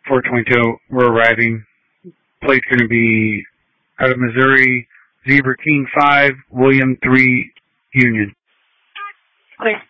422, we're arriving. Plate's going to be out of Missouri, Zebra King 5, William 3, Union. Okay.